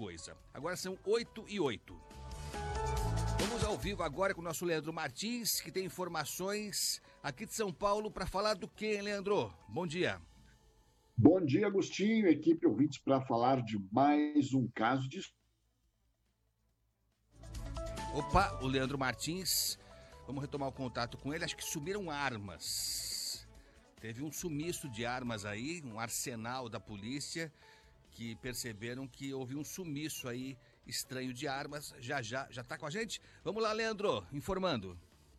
coisa. Agora são 8h08. Vamos ao vivo agora com o nosso Leandro Martins, que tem informações aqui de São Paulo para falar do quê, hein, Leandro? Bom dia. Bom dia, Agostinho, equipe ouvintes, para falar de mais um caso de... Opa, o Leandro Martins, vamos retomar o contato com ele, acho que sumiram armas. Teve um sumiço de armas aí, um arsenal da polícia, que perceberam que houve um sumiço aí estranho de armas. Já tá com a gente? Vamos lá, Leandro, informando.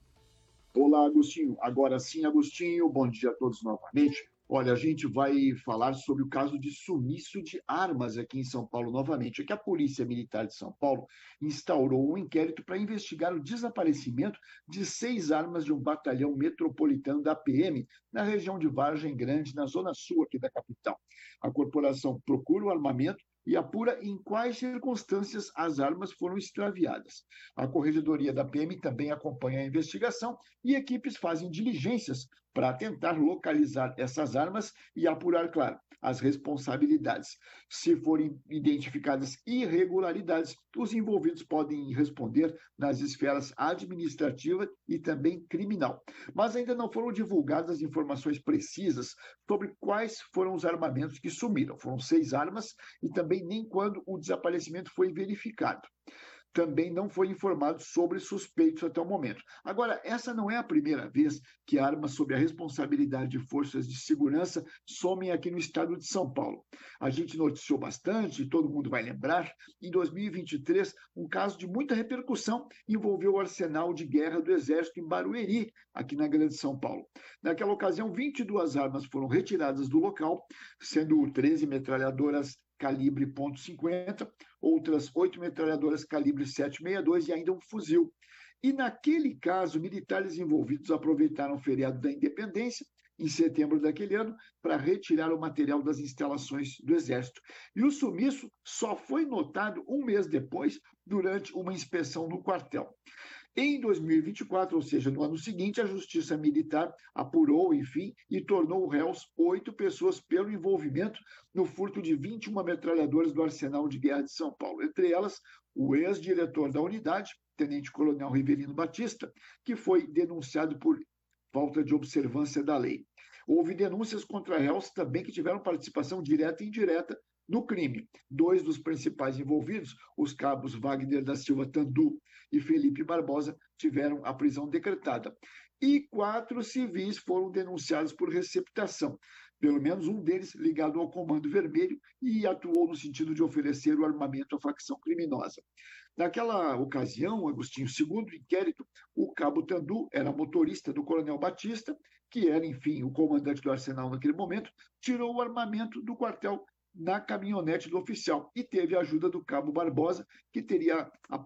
Olá, Agostinho. Agora sim, Agostinho, bom dia a todos novamente. Olha, a gente vai falar sobre o caso de sumiço de armas aqui em São Paulo novamente. É que a Polícia Militar de São Paulo instaurou um inquérito para investigar o desaparecimento de 6 armas de um batalhão metropolitano da PM na região de Vargem Grande, na zona sul aqui da capital. A corporação procura o armamento e apura em quais circunstâncias as armas foram extraviadas. A Corregedoria da PM também acompanha a investigação e equipes fazem diligências para tentar localizar essas armas e apurar, claro, as responsabilidades. Se forem identificadas irregularidades, os envolvidos podem responder nas esferas administrativa e também criminal. Mas ainda não foram divulgadas informações precisas sobre quais foram os armamentos que sumiram. Foram 6 armas e também nem quando o desaparecimento foi verificado. Também não foi informado sobre suspeitos até o momento. Agora, essa não é a primeira vez que armas sob a responsabilidade de forças de segurança somem aqui no estado de São Paulo. A gente noticiou bastante, todo mundo vai lembrar, em 2023, um caso de muita repercussão envolveu o arsenal de guerra do Exército em Barueri, aqui na Grande São Paulo. Naquela ocasião, 22 armas foram retiradas do local, sendo 13 metralhadoras calibre .50, outras 8 metralhadoras calibre 7,62 e ainda um fuzil. E naquele caso, militares envolvidos aproveitaram o feriado da Independência, em setembro daquele ano, para retirar o material das instalações do Exército. E o sumiço só foi notado um mês depois, durante uma inspeção no quartel. Em 2024, ou seja, no ano seguinte, a Justiça Militar apurou, enfim, e tornou réus 8 pessoas pelo envolvimento no furto de 21 metralhadoras do Arsenal de Guerra de São Paulo. Entre elas, o ex-diretor da unidade, Tenente-Coronel Rivelino Batista, que foi denunciado por falta de observância da lei. Houve denúncias contra réus também que tiveram participação direta e indireta no crime. 2 dos principais envolvidos, os cabos Wagner da Silva Tandu e Felipe Barbosa, tiveram a prisão decretada. E 4 civis foram denunciados por receptação. Pelo menos um deles ligado ao Comando Vermelho e atuou no sentido de oferecer o armamento à facção criminosa. Naquela ocasião, Agostinho, segundo o inquérito, o cabo Tandu era motorista do Coronel Batista, que era, enfim, o comandante do arsenal naquele momento, tirou o armamento do quartel na caminhonete do oficial e teve a ajuda do cabo Barbosa, que teria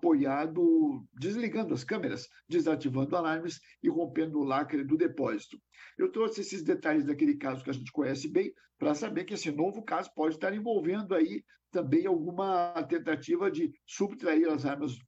apoiado desligando as câmeras, desativando alarmes e rompendo o lacre do depósito. Eu trouxe esses detalhes daquele caso que a gente conhece bem para saber que esse novo caso pode estar envolvendo aí também alguma tentativa de subtrair as armas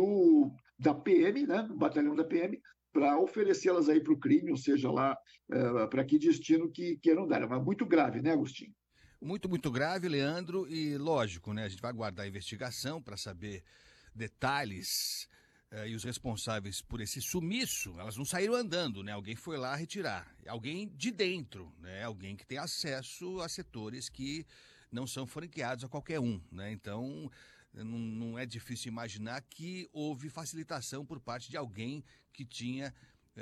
da PM, né, do batalhão da PM, para oferecê-las aí para o crime, ou seja lá, para que destino que queiram dar. Mas muito grave, né, Agostinho? Muito, muito grave, Leandro, e lógico, né? A gente vai aguardar a investigação para saber detalhes e os responsáveis por esse sumiço. Elas não saíram andando, né? Alguém foi lá retirar. Alguém de dentro, né? Alguém que tem acesso a setores que não são franqueados a qualquer um, né? Então, não é difícil imaginar que houve facilitação por parte de alguém que tinha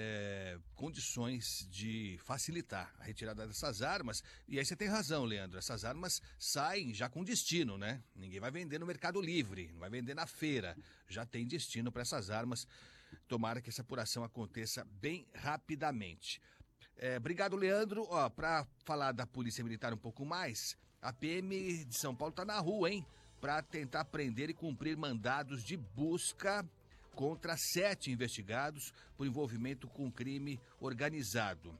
condições de facilitar a retirada dessas armas. E aí você tem razão, Leandro, essas armas saem já com destino, né? Ninguém vai vender no Mercado Livre, não vai vender na feira, já tem destino para essas armas. Tomara que essa apuração aconteça bem rapidamente. Obrigado, Leandro. Para falar da Polícia Militar um pouco mais, a PM de São Paulo está na rua, hein? Para tentar prender e cumprir mandados de busca contra 7 investigados por envolvimento com crime organizado.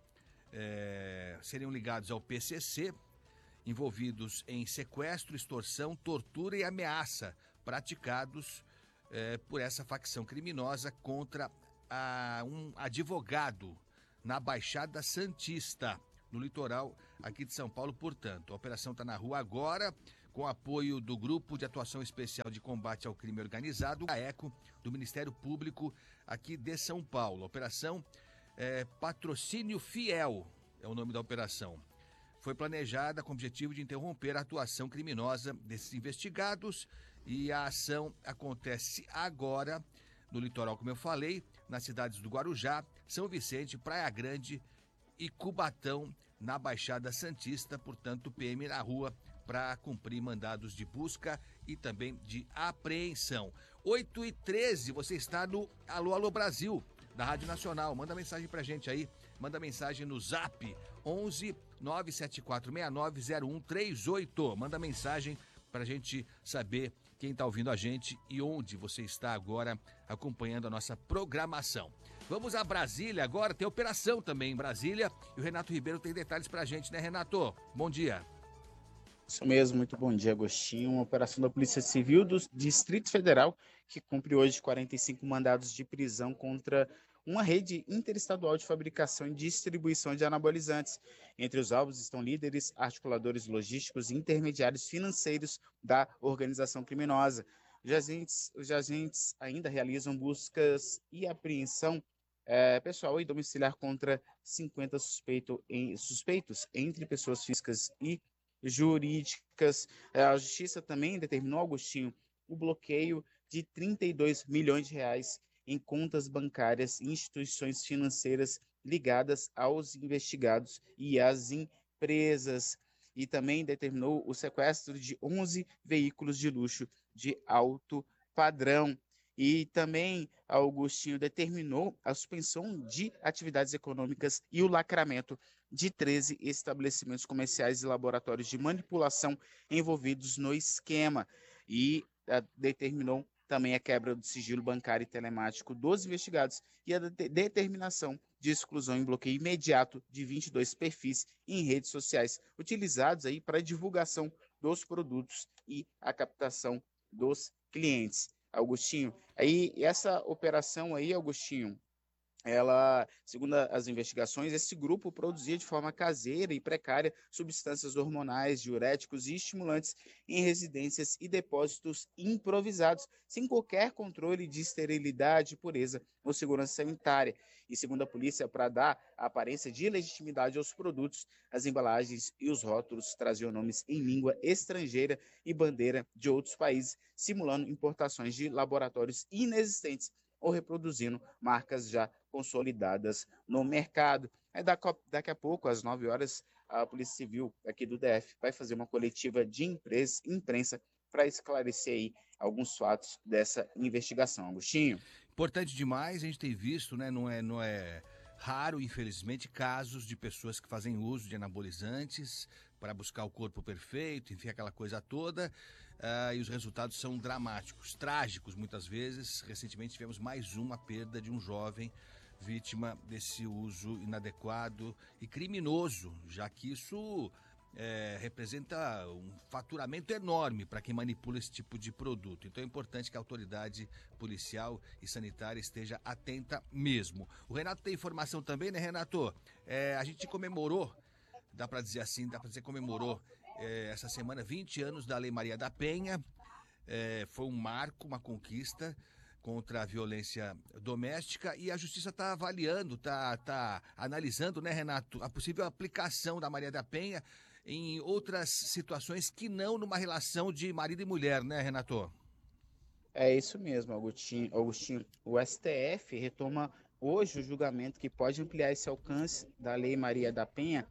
Seriam ligados ao PCC, envolvidos em sequestro, extorsão, tortura e ameaça praticados por essa facção criminosa contra um advogado na Baixada Santista, no litoral aqui de São Paulo. Portanto, a operação está na rua agora, com apoio do Grupo de Atuação Especial de Combate ao Crime Organizado, a ECO, do Ministério Público aqui de São Paulo. A operação Patrocínio Fiel é o nome da operação. Foi planejada com o objetivo de interromper a atuação criminosa desses investigados e a ação acontece agora no litoral, como eu falei, nas cidades do Guarujá, São Vicente, Praia Grande e Cubatão, na Baixada Santista. Portanto, PM na rua para cumprir mandados de busca e também de apreensão. 8h13, você está no Alô, Alô Brasil, da Rádio Nacional. Manda mensagem pra gente aí, manda mensagem no Zap 11 974690138. Manda mensagem pra gente saber quem tá ouvindo a gente e onde você está agora acompanhando a nossa programação. Vamos a Brasília agora, tem operação também em Brasília e o Renato Ribeiro tem detalhes pra gente, né, Renato? Bom dia. Isso mesmo, muito bom dia, Agostinho. Uma operação da Polícia Civil do Distrito Federal que cumpre hoje 45 mandados de prisão contra uma rede interestadual de fabricação e distribuição de anabolizantes. Entre os alvos estão líderes, articuladores logísticos e intermediários financeiros da organização criminosa. Os agentes ainda realizam buscas e apreensão pessoal e domiciliar contra 50 suspeitos entre pessoas físicas e jurídicas. A Justiça também determinou, Agostinho, o bloqueio de 32 milhões de reais em contas bancárias e instituições financeiras ligadas aos investigados e às empresas. E também determinou o sequestro de 11 veículos de luxo de alto padrão. E também, Augustinho, determinou a suspensão de atividades econômicas e o lacramento de 13 estabelecimentos comerciais e laboratórios de manipulação envolvidos no esquema. E determinou também a quebra do sigilo bancário e telemático dos investigados e a determinação de exclusão em bloqueio imediato de 22 perfis em redes sociais utilizados aí para a divulgação dos produtos e a captação dos clientes. Augustinho, aí essa operação aí, Augustinho, ela, segundo as investigações, esse grupo produzia de forma caseira e precária substâncias hormonais, diuréticos e estimulantes em residências e depósitos improvisados, sem qualquer controle de esterilidade, pureza ou segurança sanitária. E segundo a polícia, para dar a aparência de legitimidade aos produtos, as embalagens e os rótulos traziam nomes em língua estrangeira e bandeira de outros países, simulando importações de laboratórios inexistentes ou reproduzindo marcas já consolidadas no mercado. Aí daqui a pouco, às 9 horas, a Polícia Civil aqui do DF vai fazer uma coletiva de imprensa para esclarecer aí alguns fatos dessa investigação. Agostinho? Importante demais, a gente tem visto, né? Não é raro, infelizmente, casos de pessoas que fazem uso de anabolizantes para buscar o corpo perfeito, enfim, aquela coisa toda. E os resultados são dramáticos, trágicos muitas vezes. Recentemente tivemos mais uma perda de um jovem vítima desse uso inadequado e criminoso, já que isso representa um faturamento enorme para quem manipula esse tipo de produto. Então é importante que a autoridade policial e sanitária esteja atenta mesmo. O Renato tem informação também, né, Renato? A gente comemorou, dá para dizer assim, comemorou essa semana 20 anos da Lei Maria da Penha. Foi um marco, uma conquista contra a violência doméstica e a Justiça está avaliando, está analisando, né, Renato, a possível aplicação da Maria da Penha em outras situações que não numa relação de marido e mulher, né, Renato? É isso mesmo, Agostinho. O STF retoma hoje o julgamento que pode ampliar esse alcance da Lei Maria da Penha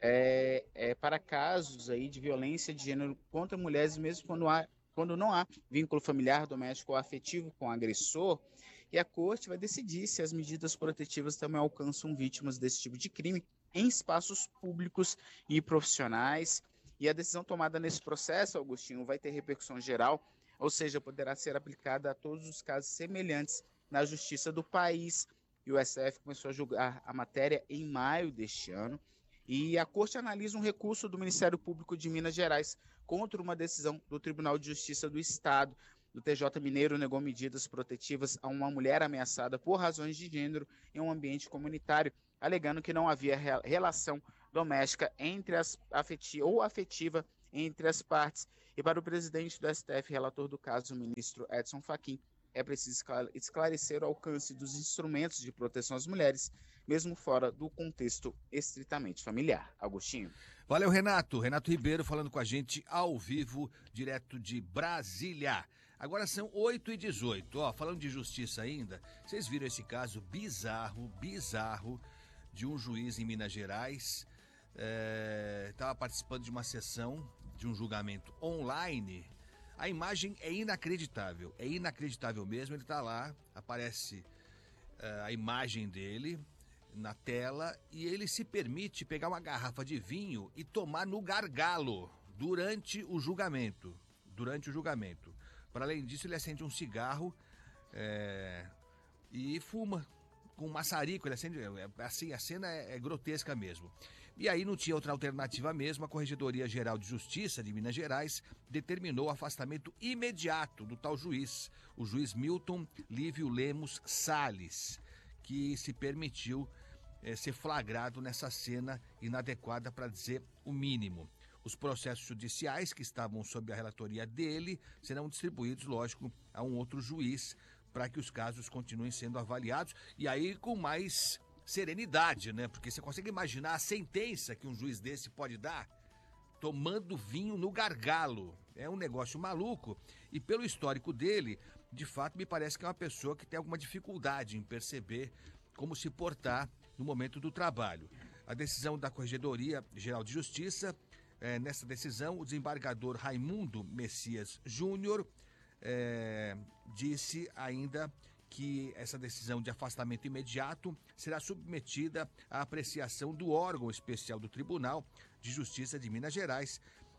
para casos aí de violência de gênero contra mulheres, mesmo quando não há vínculo familiar, doméstico ou afetivo com o agressor. E a Corte vai decidir se as medidas protetivas também alcançam vítimas desse tipo de crime em espaços públicos e profissionais. E a decisão tomada nesse processo, Agostinho, vai ter repercussão geral, ou seja, poderá ser aplicada a todos os casos semelhantes na justiça do país. E o STF começou a julgar a matéria em maio deste ano. E a Corte analisa um recurso do Ministério Público de Minas Gerais contra uma decisão do Tribunal de Justiça do Estado. O TJ Mineiro negou medidas protetivas a uma mulher ameaçada por razões de gênero em um ambiente comunitário, alegando que não havia relação doméstica afetiva entre as partes. E para o presidente do STF, relator do caso, o ministro Edson Fachin, é preciso esclarecer o alcance dos instrumentos de proteção às mulheres, mesmo fora do contexto estritamente familiar. Agostinho. Valeu, Renato. Renato Ribeiro falando com a gente ao vivo, direto de Brasília. Agora são 8h18. Falando de justiça ainda, vocês viram esse caso bizarro, de um juiz em Minas Gerais. Estava participando de uma sessão de um julgamento online. A imagem é inacreditável mesmo. Ele está lá, aparece a imagem dele na tela e ele se permite pegar uma garrafa de vinho e tomar no gargalo durante o julgamento. Para além disso, ele acende um cigarro e fuma com um maçarico. Ele acende, assim, a cena é grotesca mesmo. E aí não tinha outra alternativa mesmo. A Corregedoria Geral de Justiça de Minas Gerais determinou o afastamento imediato do tal juiz, o juiz Milton Lívio Lemos Salles, que se permitiu ser flagrado nessa cena inadequada, para dizer o mínimo. Os processos judiciais que estavam sob a relatoria dele serão distribuídos, lógico, a um outro juiz, para que os casos continuem sendo avaliados, e aí com mais serenidade, né? Porque você consegue imaginar a sentença que um juiz desse pode dar tomando vinho no gargalo. É um negócio maluco, e pelo histórico dele, de fato, me parece que é uma pessoa que tem alguma dificuldade em perceber como se portar no momento do trabalho. A decisão da Corregedoria Geral de Justiça, nessa decisão, o desembargador Raimundo Messias Júnior disse ainda que essa decisão de afastamento imediato será submetida à apreciação do órgão especial do Tribunal de Justiça de Minas Gerais,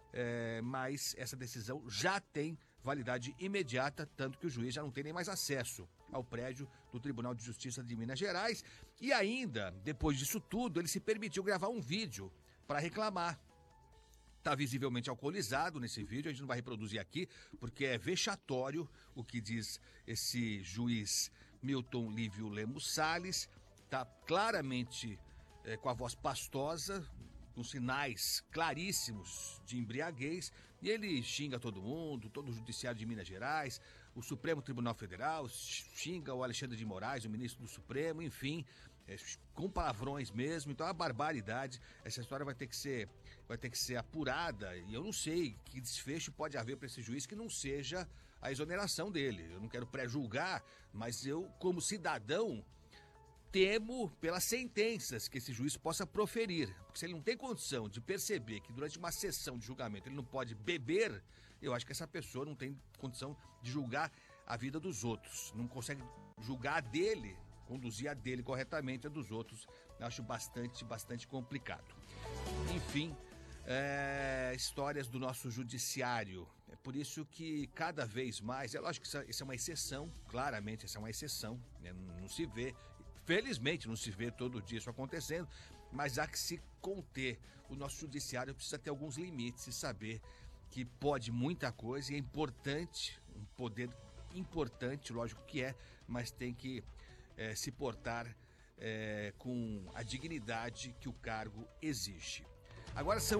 mas essa decisão já tem validade imediata, tanto que o juiz já não tem nem mais acesso ao prédio do Tribunal de Justiça de Minas Gerais. E ainda, depois disso tudo, ele se permitiu gravar um vídeo para reclamar. Está visivelmente alcoolizado nesse vídeo, a gente não vai reproduzir aqui, porque é vexatório o que diz esse juiz Milton Lívio Lemos Salles. Está claramente com a voz pastosa, com sinais claríssimos de embriaguez, e ele xinga todo mundo, todo o judiciário de Minas Gerais, o Supremo Tribunal Federal, xinga o Alexandre de Moraes, o ministro do Supremo, enfim, com palavrões mesmo. Então é uma barbaridade. Essa história vai ter que ser apurada, e eu não sei que desfecho pode haver para esse juiz que não seja a exoneração dele. Eu não quero pré-julgar, mas eu, como cidadão, temo pelas sentenças que esse juiz possa proferir. Porque se ele não tem condição de perceber que durante uma sessão de julgamento ele não pode beber, eu acho que essa pessoa não tem condição de julgar a vida dos outros. Não consegue julgar a dele, conduzir a dele corretamente, a dos outros. Eu acho bastante complicado. Enfim, histórias do nosso judiciário. É por isso que cada vez mais, é lógico que isso é uma exceção, claramente essa é uma exceção, né? Não se vê, felizmente não se vê todo dia isso acontecendo, mas há que se conter. O nosso judiciário precisa ter alguns limites e saber que pode muita coisa, e é importante, um poder importante, lógico que é, mas tem que se portar com a dignidade que o cargo exige. Agora são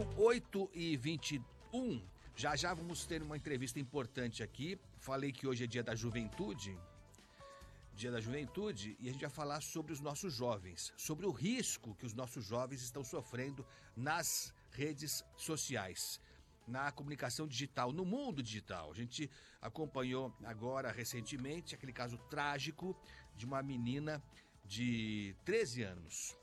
8h21, já vamos ter uma entrevista importante aqui. Falei que hoje é dia da juventude, e a gente vai falar sobre os nossos jovens, sobre o risco que os nossos jovens estão sofrendo nas redes sociais, na comunicação digital, no mundo digital. A gente acompanhou agora, recentemente, aquele caso trágico de uma menina de 13 anos,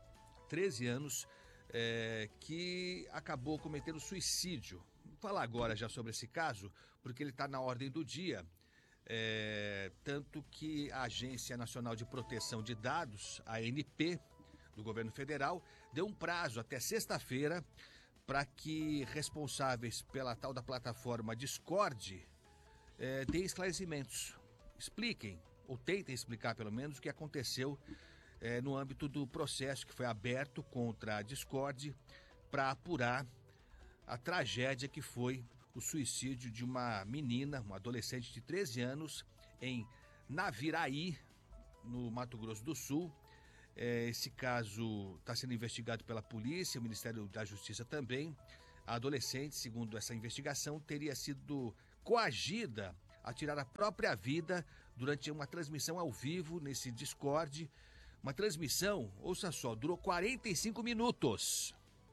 que acabou cometendo suicídio. Vou falar agora já sobre esse caso, porque ele está na ordem do dia. Tanto que a Agência Nacional de Proteção de Dados, a ANP, do governo federal, deu um prazo até sexta-feira para que responsáveis pela tal da plataforma Discord deem esclarecimentos, expliquem, ou tentem explicar pelo menos, o que aconteceu no âmbito do processo que foi aberto contra a Discord para apurar a tragédia que foi o suicídio de uma menina, uma adolescente de 13 anos, em Naviraí, no Mato Grosso do Sul. Esse caso está sendo investigado pela polícia, o Ministério da Justiça também. A adolescente, segundo essa investigação, teria sido coagida a tirar a própria vida durante uma transmissão ao vivo nesse Discord. Uma transmissão, ouça só, durou 45 minutos.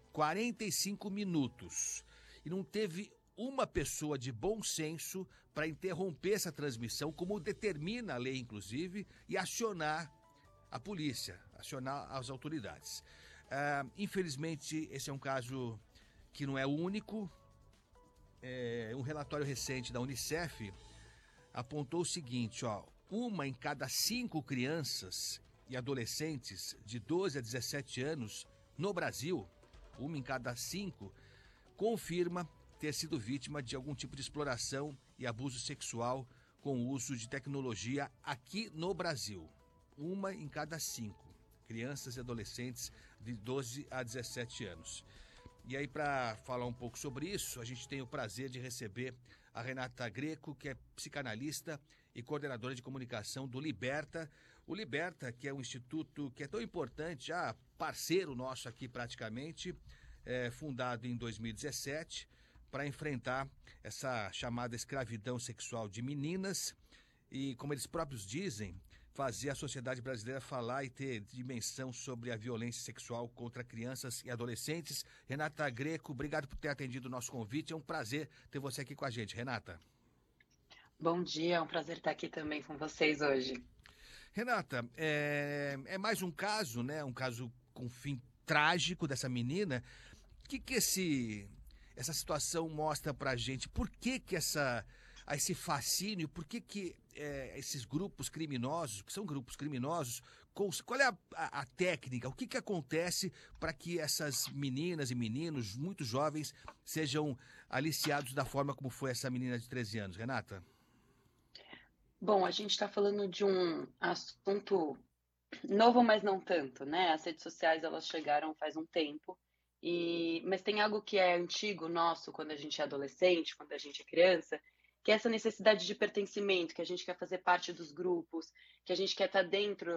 45 minutos. E não teve uma pessoa de bom senso para interromper essa transmissão, como determina a lei, inclusive, e acionar a polícia, acionar as autoridades. Infelizmente, esse é um caso que não é o único. Um relatório recente da Unicef apontou o seguinte, ó, 1 em cada 5 crianças e adolescentes de 12 a 17 anos no Brasil, 1 em cada 5, confirma ter sido vítima de algum tipo de exploração e abuso sexual com o uso de tecnologia aqui no Brasil. 1 em cada 5 crianças e adolescentes de 12 a 17 anos. E aí, para falar um pouco sobre isso, a gente tem o prazer de receber a Renata Greco, que é psicanalista e coordenadora de comunicação do Liberta. O Liberta, que é um instituto que é tão importante, já parceiro nosso aqui praticamente, fundado em 2017, para enfrentar essa chamada escravidão sexual de meninas e, como eles próprios dizem, fazer a sociedade brasileira falar e ter dimensão sobre a violência sexual contra crianças e adolescentes. Renata Greco, obrigado por ter atendido o nosso convite. É um prazer ter você aqui com a gente, Renata. Bom dia, é um prazer estar aqui também com vocês hoje. Renata, é mais um caso, né? Um caso com fim trágico dessa menina. O que essa situação mostra pra gente? Por que esse fascínio? Por que esses grupos criminosos, que são grupos criminosos, qual é a técnica? O que acontece para que essas meninas e meninos, muito jovens, sejam aliciados da forma como foi essa menina de 13 anos? Renata? Bom, a gente está falando de um assunto novo, mas não tanto, né? As redes sociais, elas chegaram faz um tempo, mas tem algo que é antigo nosso, quando a gente é adolescente, quando a gente é criança, que é essa necessidade de pertencimento, que a gente quer fazer parte dos grupos, que a gente quer estar dentro,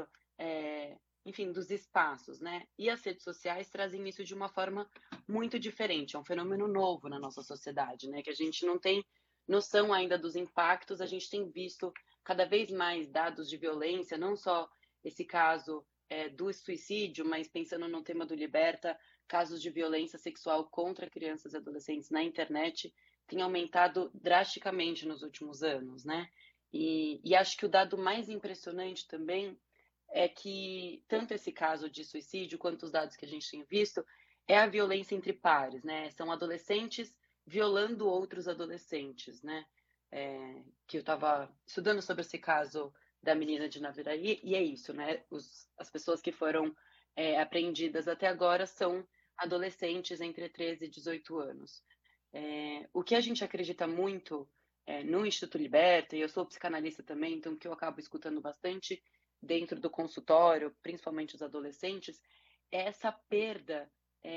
enfim, dos espaços, né? E as redes sociais trazem isso de uma forma muito diferente, é um fenômeno novo na nossa sociedade, né? Que a gente não tem noção ainda dos impactos, a gente tem visto cada vez mais dados de violência, não só esse caso do suicídio, mas pensando no tema do Liberta, casos de violência sexual contra crianças e adolescentes na internet tem aumentado drasticamente nos últimos anos, né? E acho que o dado mais impressionante também é que tanto esse caso de suicídio quanto os dados que a gente tem visto é a violência entre pares, né? São adolescentes violando outros adolescentes, né? Que eu estava estudando sobre esse caso da menina de Naviraí, e é isso, né? As pessoas que foram apreendidas até agora são adolescentes entre 13 e 18 anos. O que a gente acredita muito no Instituto Liberta, e eu sou psicanalista também, então o que eu acabo escutando bastante dentro do consultório, principalmente os adolescentes, é essa perda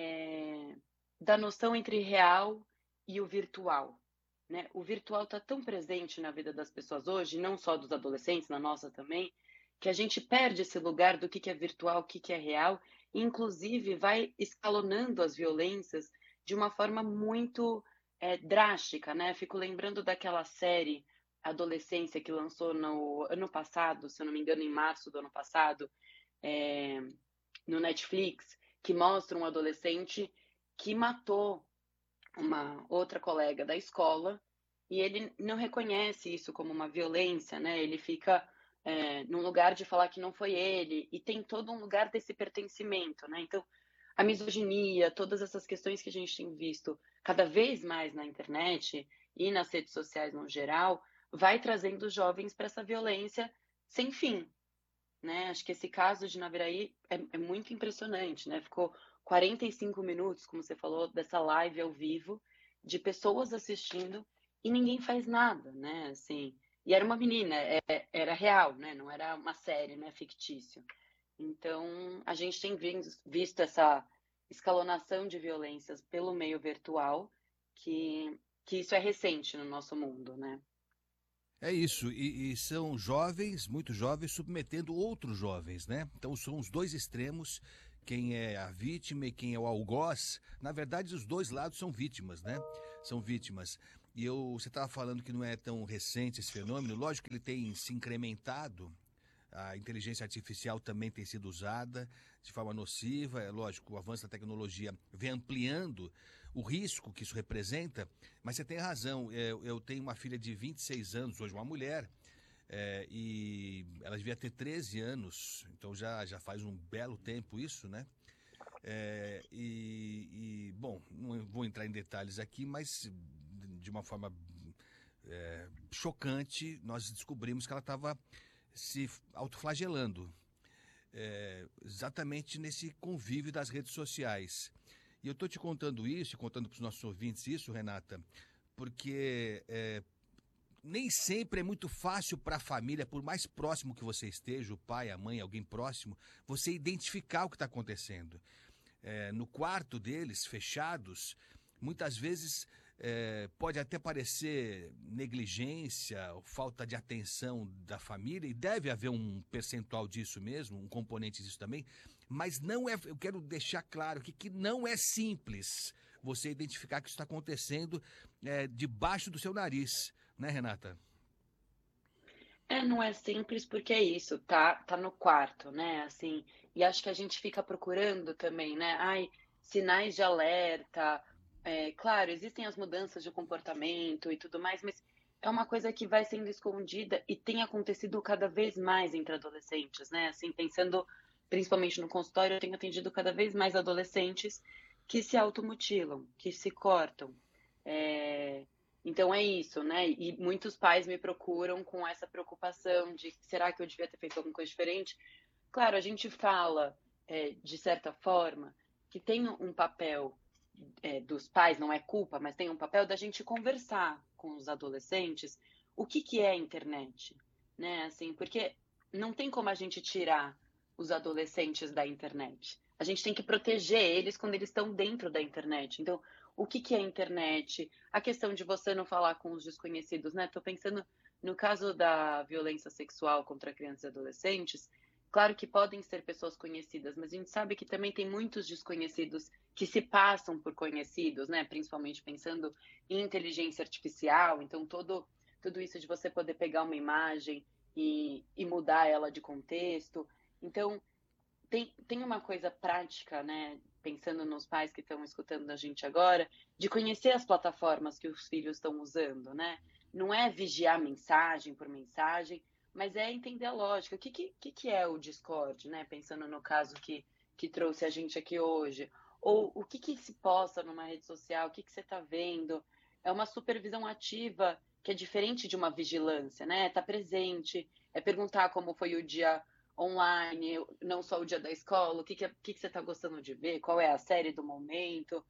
da noção entre real e o virtual. Né? O virtual está tão presente na vida das pessoas hoje, não só dos adolescentes, na nossa também, que a gente perde esse lugar do que é virtual, o que é real, e inclusive vai escalonando as violências de uma forma muito drástica, né? Fico lembrando daquela série Adolescência que lançou no ano passado, se eu não me engano, em março do ano passado, no Netflix, que mostra um adolescente que matou uma outra colega da escola e ele não reconhece isso como uma violência, né? Ele fica num lugar de falar que não foi ele e tem todo um lugar desse pertencimento, né? Então, a misoginia, todas essas questões que a gente tem visto cada vez mais na internet e nas redes sociais no geral, vai trazendo os jovens para essa violência sem fim, né? Acho que esse caso de Naviraí é muito impressionante, né? Ficou 45 minutos, como você falou, dessa live ao vivo, de pessoas assistindo e ninguém faz nada, né? Assim, e era uma menina, era real, né? Não era uma série, né? Fictício. Então, a gente tem visto essa escalonação de violências pelo meio virtual, que isso é recente no nosso mundo, né? É isso, e são jovens, muito jovens, submetendo outros jovens, né? Então são os dois extremos quem é a vítima e quem é o algoz. Na verdade, os dois lados são vítimas, né? São vítimas. E você estava falando que não é tão recente esse fenômeno. Lógico que ele tem se incrementado. A inteligência artificial também tem sido usada de forma nociva. É lógico, o avanço da tecnologia vem ampliando o risco que isso representa, mas você tem razão. Eu tenho uma filha de 26 anos, hoje uma mulher, e ela devia ter 13 anos, então já faz um belo tempo isso, né? Bom, não vou entrar em detalhes aqui, mas de uma forma chocante, nós descobrimos que ela estava se autoflagelando, exatamente nesse convívio das redes sociais. E eu estou te contando isso, e contando para os nossos ouvintes isso, Renata, porque nem sempre é muito fácil para a família, por mais próximo que você esteja, o pai, a mãe, alguém próximo, você identificar o que está acontecendo. No quarto deles, fechados, muitas vezes pode até parecer negligência ou falta de atenção da família, e deve haver um percentual disso mesmo, um componente disso também, mas não é, eu quero deixar claro que não é simples você identificar que isso está acontecendo debaixo do seu nariz, né, Renata? Não é simples porque é isso, tá no quarto, né, assim, e acho que a gente fica procurando também, né, sinais de alerta, claro, existem as mudanças de comportamento e tudo mais, mas é uma coisa que vai sendo escondida e tem acontecido cada vez mais entre adolescentes, né, assim, pensando principalmente no consultório, eu tenho atendido cada vez mais adolescentes que se automutilam, que se cortam, então é isso, né? E muitos pais me procuram com essa preocupação de será que eu devia ter feito alguma coisa diferente? Claro, a gente fala, de certa forma, que tem um papel dos pais, não é culpa, mas tem um papel da gente conversar com os adolescentes o que é a internet, né? Assim, porque não tem como a gente tirar os adolescentes da internet. A gente tem que proteger eles quando eles estão dentro da internet. Então, o que é a internet? A questão de você não falar com os desconhecidos, né? Estou pensando no caso da violência sexual contra crianças e adolescentes. Claro que podem ser pessoas conhecidas, mas a gente sabe que também tem muitos desconhecidos que se passam por conhecidos, né? Principalmente pensando em inteligência artificial. Então, tudo isso de você poder pegar uma imagem e mudar ela de contexto. Então, tem uma coisa prática, né? Pensando nos pais que estão escutando a gente agora, de conhecer as plataformas que os filhos estão usando, né? Não é vigiar mensagem por mensagem, mas é entender a lógica. O que é o Discord, né? Pensando no caso que trouxe a gente aqui hoje. Ou o que se posta numa rede social, o que você está vendo. É uma supervisão ativa que é diferente de uma vigilância, né? Tá presente, é perguntar como foi o dia online, não só o dia da escola, o que você está gostando de ver, qual é a série do momento.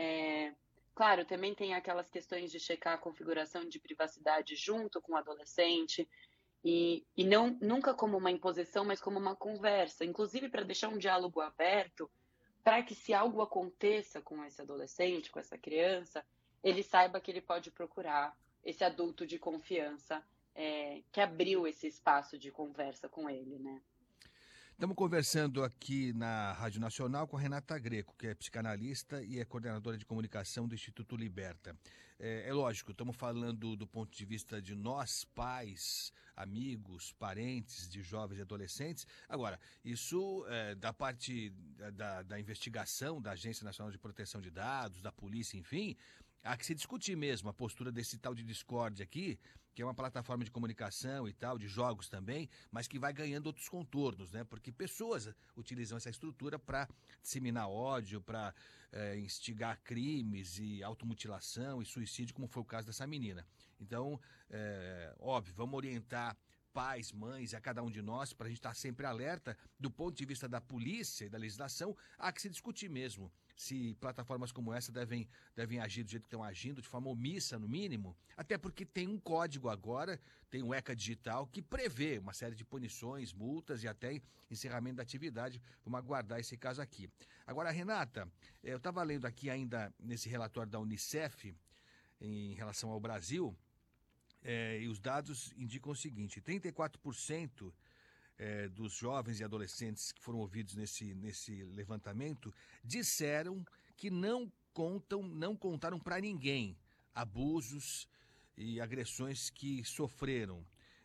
Claro, também tem aquelas questões de checar a configuração de privacidade junto com o adolescente, e não, nunca como uma imposição, mas como uma conversa, inclusive para deixar um diálogo aberto, para que se algo aconteça com esse adolescente, com essa criança, ele saiba que ele pode procurar esse adulto de confiança que abriu esse espaço de conversa com ele, né? Estamos conversando aqui na Rádio Nacional com a Renata Greco, que é psicanalista e é coordenadora de comunicação do Instituto Liberta. É lógico, estamos falando do ponto de vista de nós, pais, amigos, parentes de jovens e adolescentes. Agora, isso da parte da investigação da Agência Nacional de Proteção de Dados, da polícia, enfim, há que se discutir mesmo a postura desse tal de Discord aqui, que é uma plataforma de comunicação e tal, de jogos também, mas que vai ganhando outros contornos, né? Porque pessoas utilizam essa estrutura para disseminar ódio, para instigar crimes e automutilação e suicídio, como foi o caso dessa menina. Então, óbvio, vamos orientar pais, mães e a cada um de nós para a gente estar sempre alerta do ponto de vista da polícia e da legislação. Há que se discutir mesmo se plataformas como essa devem agir do jeito que estão agindo, de forma omissa, no mínimo, até porque tem um código agora, tem um ECA digital, que prevê uma série de punições, multas e até encerramento da atividade. Vamos aguardar esse caso aqui. Agora, Renata, eu estava lendo aqui ainda nesse relatório da Unicef, em relação ao Brasil, e os dados indicam o seguinte: 34% dos jovens e adolescentes que foram ouvidos nesse levantamento disseram que não contaram para ninguém abusos e agressões que sofreram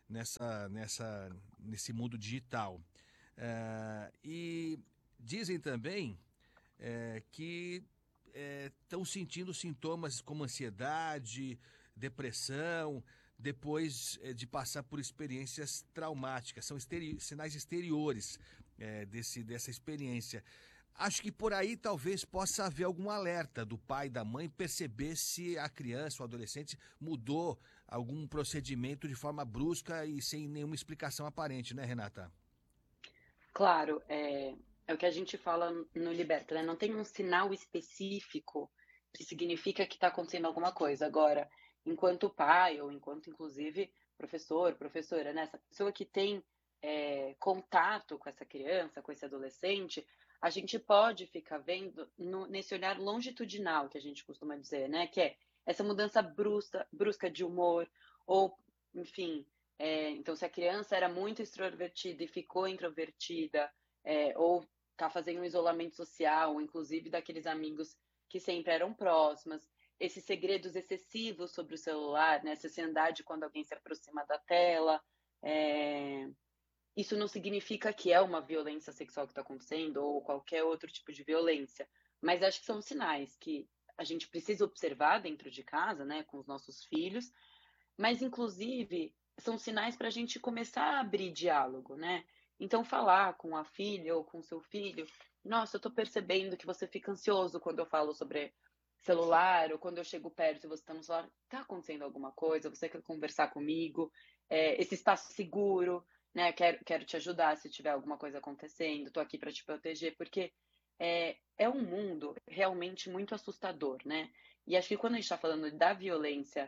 nesse mundo digital. E dizem também que estão sentindo sintomas como ansiedade, depressão, depois de passar por experiências traumáticas. São sinais exteriores dessa experiência. Acho que por aí talvez possa haver algum alerta do pai e da mãe, perceber se a criança ou adolescente mudou algum procedimento de forma brusca e sem nenhuma explicação aparente, né, Renata? Claro, é o que a gente fala no Liberta, né? Não tem um sinal específico que significa que está acontecendo alguma coisa. Agora, enquanto pai ou enquanto, inclusive, professor, professora, né? Essa pessoa que tem contato com essa criança, com esse adolescente, a gente pode ficar vendo nesse olhar longitudinal que a gente costuma dizer, né? Que é essa mudança brusca de humor, ou, enfim, então se a criança era muito extrovertida e ficou introvertida, ou está fazendo um isolamento social, ou inclusive daqueles amigos que sempre eram próximos, esses segredos excessivos sobre o celular, né? Essa ansiedade quando alguém se aproxima da tela, isso não significa que é uma violência sexual que está acontecendo ou qualquer outro tipo de violência, mas acho que são sinais que a gente precisa observar dentro de casa, né, com os nossos filhos, mas inclusive são sinais para a gente começar a abrir diálogo, né? Então falar com a filha ou com o seu filho, nossa, eu estou percebendo que você fica ansioso quando eu falo sobre celular, ou quando eu chego perto e você está no celular, está acontecendo alguma coisa, você quer conversar comigo, esse espaço seguro, né? Quero te ajudar se tiver alguma coisa acontecendo, estou aqui para te proteger, porque é um mundo realmente muito assustador, né? E acho que quando a gente está falando da violência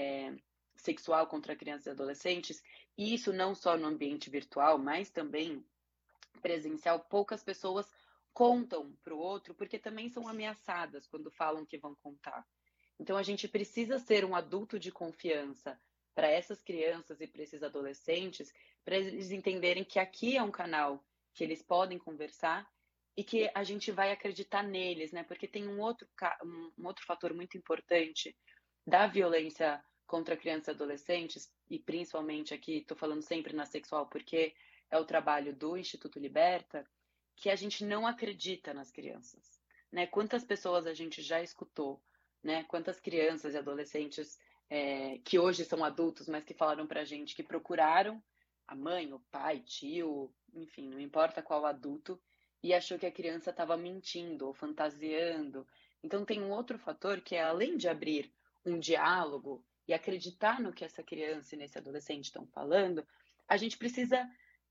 sexual contra crianças e adolescentes, e isso não só no ambiente virtual, mas também presencial, poucas pessoas contam para o outro, porque também são ameaçadas quando falam que vão contar. Então a gente precisa ser um adulto de confiança para essas crianças e para esses adolescentes, para eles entenderem que aqui é um canal que eles podem conversar e que a gente vai acreditar neles, né? Porque tem um outro fator muito importante da violência contra crianças e adolescentes, e principalmente aqui, estou falando sempre na sexual, porque é o trabalho do Instituto Liberta, que a gente não acredita nas crianças, né? Quantas pessoas a gente já escutou, né? Quantas crianças e adolescentes que hoje são adultos, mas que falaram pra gente que procuraram a mãe, o pai, tio, enfim, não importa qual adulto, e achou que a criança estava mentindo ou fantasiando. Então tem um outro fator que é, além de abrir um diálogo e acreditar no que essa criança e nesse adolescente estão falando, a gente precisa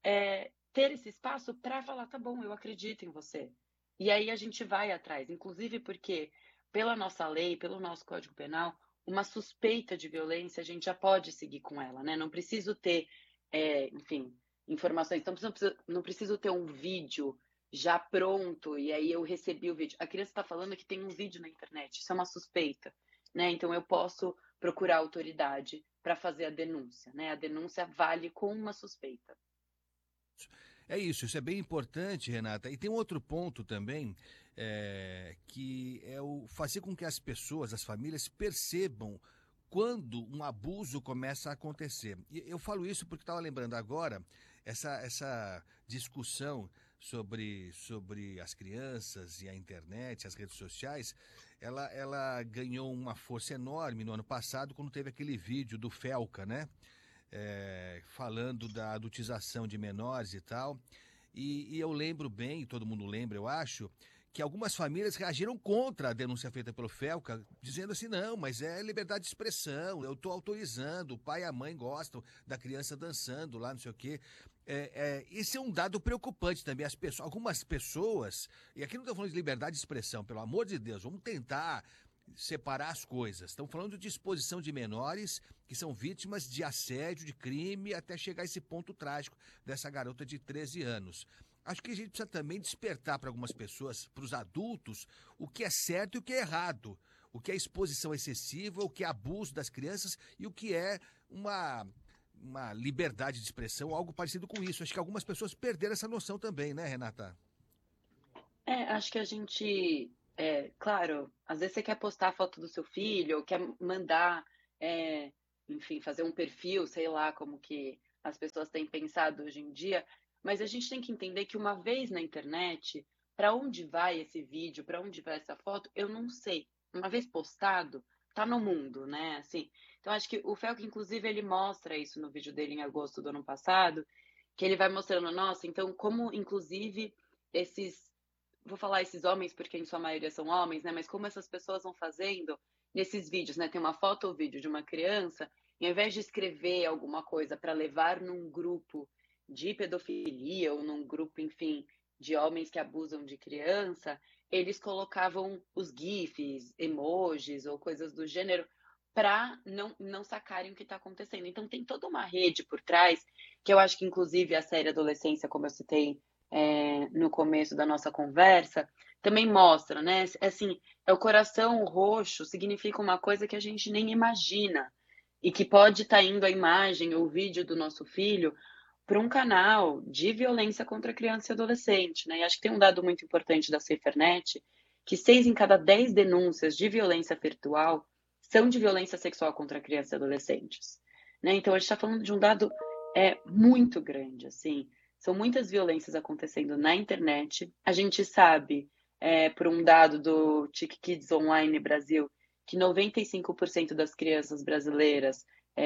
ter esse espaço para falar, tá bom, eu acredito em você. E aí a gente vai atrás, inclusive porque, pela nossa lei, pelo nosso Código Penal, uma suspeita de violência, a gente já pode seguir com ela, né? Não preciso ter, enfim, informações. Então, não preciso ter um vídeo já pronto, e aí eu recebi o vídeo. A criança está falando que tem um vídeo na internet, isso é uma suspeita, né? Então, eu posso procurar a autoridade para fazer a denúncia, né? A denúncia vale com uma suspeita. Isso é bem importante, Renata. E tem um outro ponto também, que é o fazer com que as pessoas, as famílias, percebam quando um abuso começa a acontecer. E eu falo isso porque estava lembrando agora essa discussão sobre as crianças e a internet, as redes sociais, ela ganhou uma força enorme no ano passado quando teve aquele vídeo do Felca, né? Falando da adultização de menores e tal. E eu lembro bem, todo mundo lembra, eu acho, que algumas famílias reagiram contra a denúncia feita pelo Felca, dizendo assim, não, mas é liberdade de expressão, eu estou autorizando, o pai e a mãe gostam da criança dançando lá, não sei o quê. Esse é um dado preocupante também. Algumas pessoas, e aqui não estou falando de liberdade de expressão, pelo amor de Deus, vamos tentar separar as coisas. Estamos falando de exposição de menores que são vítimas de assédio, de crime, até chegar a esse ponto trágico dessa garota de 13 anos. Acho que a gente precisa também despertar para algumas pessoas, para os adultos, o que é certo e o que é errado. O que é exposição excessiva, o que é abuso das crianças e o que é uma liberdade de expressão, algo parecido com isso. Acho que algumas pessoas perderam essa noção também, né, Renata? Acho que a gente, claro, às vezes você quer postar a foto do seu filho, ou quer mandar, é, enfim, fazer um perfil, sei lá, como que as pessoas têm pensado hoje em dia, mas a gente tem que entender que uma vez na internet, para onde vai esse vídeo, para onde vai essa foto, eu não sei. Uma vez postado, tá no mundo, né? Assim, então acho que o Felca, inclusive, ele mostra isso no vídeo dele em agosto do ano passado, que ele vai mostrando, nossa, então como, inclusive, esses vou falar esses homens porque em sua maioria são homens, né? Mas como essas pessoas vão fazendo nesses vídeos, né? Tem uma foto ou vídeo de uma criança, e ao invés de escrever alguma coisa para levar num grupo de pedofilia ou num grupo, enfim, de homens que abusam de criança, eles colocavam os GIFs, emojis ou coisas do gênero para não sacarem o que está acontecendo. Então tem toda uma rede por trás, que eu acho que inclusive a série Adolescência, como eu citei no começo da nossa conversa, também mostra, né? Assim, o coração roxo significa uma coisa que a gente nem imagina e que pode estar indo a imagem ou o vídeo do nosso filho para um canal de violência contra criança e adolescente, né? E acho que tem um dado muito importante da SaferNet, que 6 em cada 10 denúncias de violência virtual são de violência sexual contra crianças e adolescentes, né? Então a gente está falando de um dado muito grande, assim. São muitas violências acontecendo na internet. A gente sabe, por um dado do TIC Kids Online Brasil, que 95% das crianças brasileiras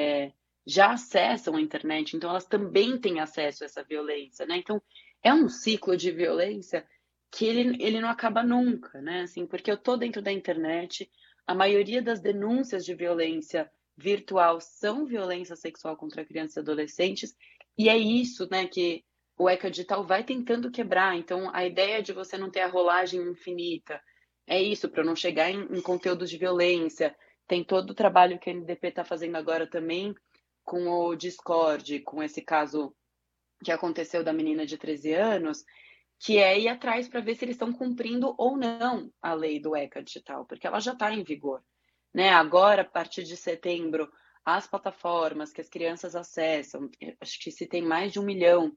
já acessam a internet, então elas também têm acesso a essa violência, né? Então, é um ciclo de violência que ele não acaba nunca, né? Assim, porque eu tô dentro da internet, a maioria das denúncias de violência virtual são violência sexual contra crianças e adolescentes, e é isso, né, que o ECA Digital vai tentando quebrar. Então, a ideia de você não ter a rolagem infinita é isso, para não chegar em conteúdos de violência. Tem todo o trabalho que a NDP está fazendo agora também com o Discord, com esse caso que aconteceu da menina de 13 anos, que é ir atrás para ver se eles estão cumprindo ou não a lei do ECA Digital, porque ela já está em vigor, né? Agora, a partir de setembro, as plataformas que as crianças acessam, acho que se tem mais de 1 milhão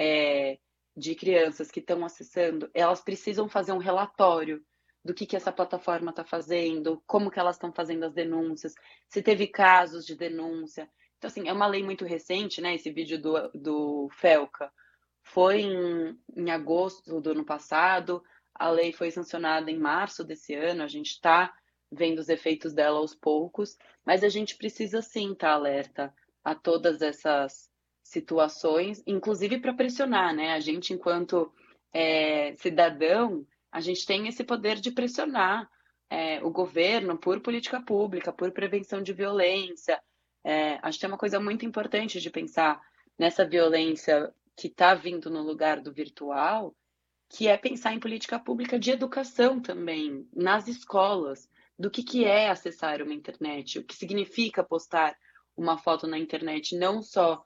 de crianças que estão acessando, elas precisam fazer um relatório do que essa plataforma está fazendo, como que elas estão fazendo as denúncias, se teve casos de denúncia. Então, assim, é uma lei muito recente, né? Esse vídeo do Felca foi em agosto do ano passado, a lei foi sancionada em março desse ano, a gente está vendo os efeitos dela aos poucos, mas a gente precisa sim estar alerta a todas essas situações, inclusive para pressionar, né? A gente, enquanto cidadão, a gente tem esse poder de pressionar o governo por política pública, por prevenção de violência. Acho que é uma coisa muito importante de pensar nessa violência que está vindo no lugar do virtual, que é pensar em política pública de educação também, nas escolas, do que é acessar uma internet, o que significa postar uma foto na internet, não só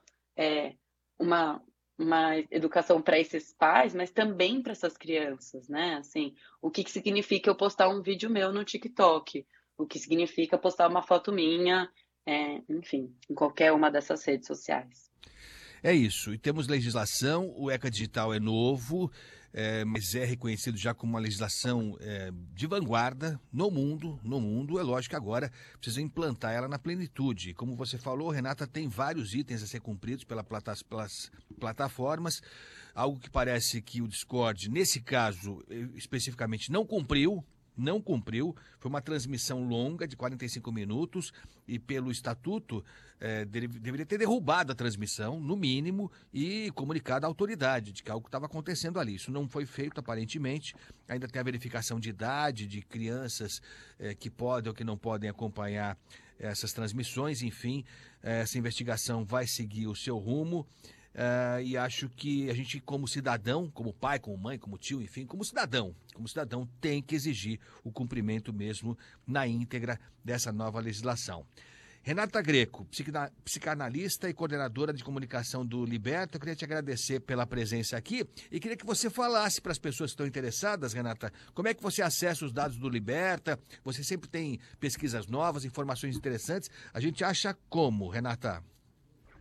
uma educação para esses pais, mas também para essas crianças, né? Assim, o que significa eu postar um vídeo meu no TikTok, o que significa postar uma foto minha, enfim, em qualquer uma dessas redes sociais. É isso, e temos legislação, o ECA Digital é novo, mas é reconhecido já como uma legislação de vanguarda no mundo. É lógico que agora precisa implantar ela na plenitude. Como você falou, Renata, tem vários itens a ser cumpridos pelas plataformas, algo que parece que o Discord, nesse caso especificamente, não cumpriu, foi uma transmissão longa de 45 minutos e pelo estatuto deveria ter derrubado a transmissão, no mínimo, e comunicado à autoridade de que algo estava acontecendo ali. Isso não foi feito, aparentemente. Ainda tem a verificação de idade de crianças que podem ou que não podem acompanhar essas transmissões. Enfim, essa investigação vai seguir o seu rumo. E acho que a gente, como cidadão, como pai, como mãe, como tio, enfim, como cidadão tem que exigir o cumprimento mesmo na íntegra dessa nova legislação. Renata Greco, psicanalista e coordenadora de comunicação do Liberta, eu queria te agradecer pela presença aqui e queria que você falasse para as pessoas que estão interessadas, Renata, como é que você acessa os dados do Liberta? Você sempre tem pesquisas novas, informações interessantes. A gente acha como, Renata?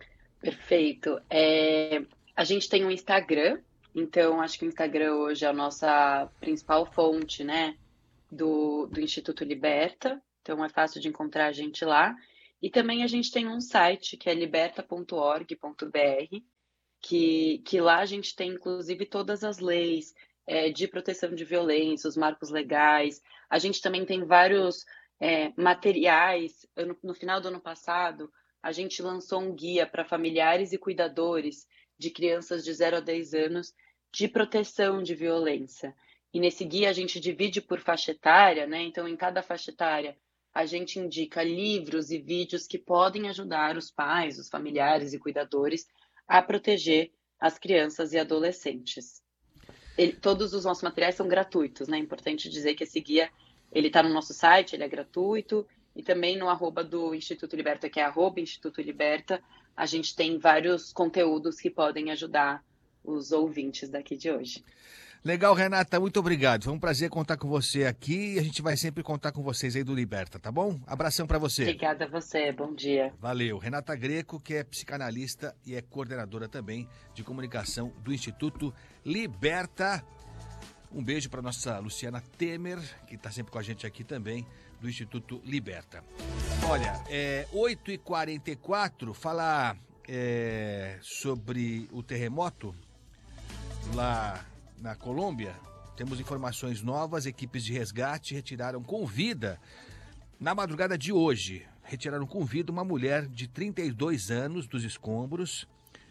Perfeito. A gente tem um Instagram, então acho que o Instagram hoje é a nossa principal fonte, né, do Instituto Liberta, então é fácil de encontrar a gente lá. E também a gente tem um site que é liberta.org.br, que lá a gente tem inclusive todas as leis de proteção de violência, os marcos legais. A gente também tem vários materiais. No final do ano passado, a gente lançou um guia para familiares e cuidadores de crianças de 0 a 10 anos de proteção de violência. E nesse guia a gente divide por faixa etária, né? Então, em cada faixa etária, a gente indica livros e vídeos que podem ajudar os pais, os familiares e cuidadores a proteger as crianças e adolescentes. Todos os nossos materiais são gratuitos, né? É importante dizer que esse guia ele está no nosso site, ele é gratuito, e também no arroba do Instituto Liberta, que é arroba Instituto Liberta, a gente tem vários conteúdos que podem ajudar os ouvintes daqui de hoje. Legal, Renata, muito obrigado. Foi um prazer contar com você aqui e a gente vai sempre contar com vocês aí do Liberta, tá bom? Abração para você. Obrigada a você, bom dia. Valeu. Renata Greco, que é psicanalista e é coordenadora também de comunicação do Instituto Liberta. Um beijo para nossa Luciana Temer, que está sempre com a gente aqui também, do Instituto Liberta. Olha, 8h44, falar sobre o terremoto lá na Colômbia. Temos informações novas, equipes de resgate retiraram com vida, na madrugada de hoje, retiraram com vida uma mulher de 32 anos dos escombros.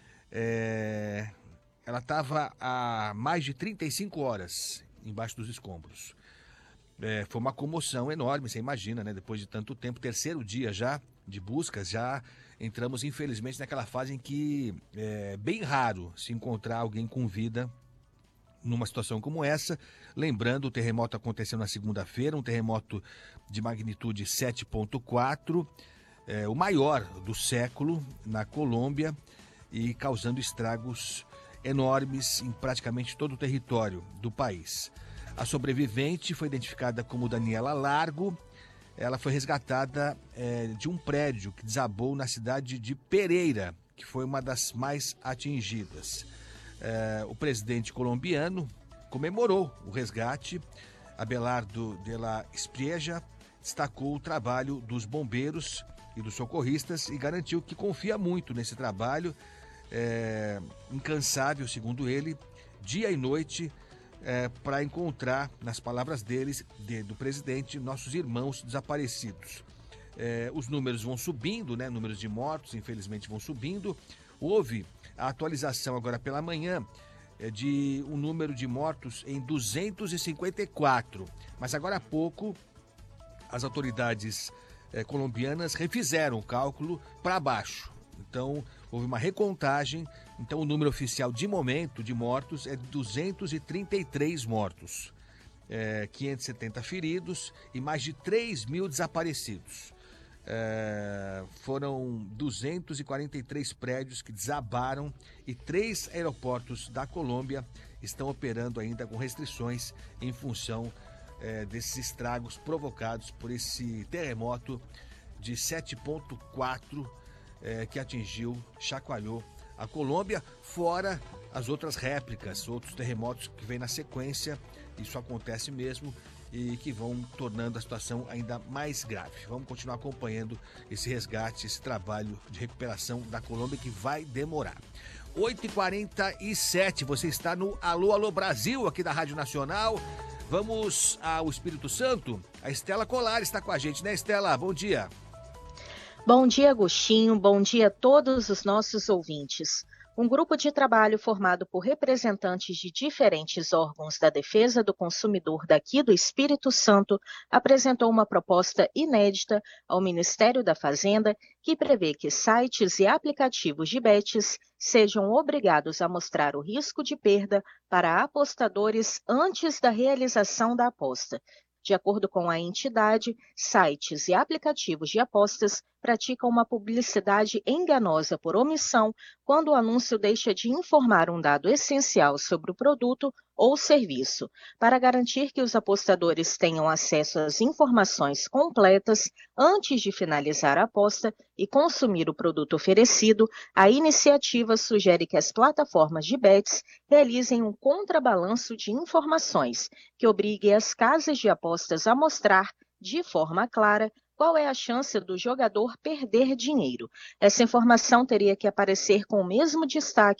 Ela estava há mais de 35 horas embaixo dos escombros. Foi uma comoção enorme, você imagina, né? Depois de tanto tempo, terceiro dia já de buscas, já entramos infelizmente naquela fase em que é bem raro se encontrar alguém com vida numa situação como essa. Lembrando, o terremoto aconteceu na segunda-feira, um terremoto de magnitude 7,4, o maior do século na Colômbia e causando estragos enormes em praticamente todo o território do país. A sobrevivente foi identificada como Daniela Largo. Ela foi resgatada de um prédio que desabou na cidade de Pereira, que foi uma das mais atingidas. O presidente colombiano comemorou o resgate. Abelardo de la Espriella destacou o trabalho dos bombeiros e dos socorristas e garantiu que confia muito nesse trabalho, incansável, segundo ele, dia e noite, para encontrar, nas palavras do presidente, nossos irmãos desaparecidos. Os números vão subindo, né? Números de mortos, infelizmente, vão subindo. Houve a atualização agora pela manhã de um número de mortos em 254. Mas agora há pouco, as autoridades colombianas refizeram o cálculo para baixo. Então, houve uma recontagem. Então, o número oficial de momento de mortos é de 233 mortos, 570 feridos e mais de 3 mil desaparecidos. Foram 243 prédios que desabaram e 3 aeroportos da Colômbia estão operando ainda com restrições em função desses estragos provocados por esse terremoto de 7,4 que atingiu, chacoalhou a Colômbia, fora as outras réplicas, outros terremotos que vêm na sequência. Isso acontece mesmo e que vão tornando a situação ainda mais grave. Vamos continuar acompanhando esse resgate, esse trabalho de recuperação da Colômbia que vai demorar. 8h47, você está no Alô, Alô Brasil, aqui da Rádio Nacional. Vamos ao Espírito Santo. A Estela Colar está com a gente, né, Estela? Bom dia. Bom dia, Agostinho. Bom dia a todos os nossos ouvintes. Um grupo de trabalho formado por representantes de diferentes órgãos da defesa do consumidor daqui do Espírito Santo apresentou uma proposta inédita ao Ministério da Fazenda que prevê que sites e aplicativos de bets sejam obrigados a mostrar o risco de perda para apostadores antes da realização da aposta. De acordo com a entidade, sites e aplicativos de apostas pratica uma publicidade enganosa por omissão quando o anúncio deixa de informar um dado essencial sobre o produto ou serviço. Para garantir que os apostadores tenham acesso às informações completas antes de finalizar a aposta e consumir o produto oferecido, a iniciativa sugere que as plataformas de bets realizem um contrabalanço de informações, que obrigue as casas de apostas a mostrar, de forma clara, qual é a chance do jogador perder dinheiro. Essa informação teria que aparecer com o mesmo destaque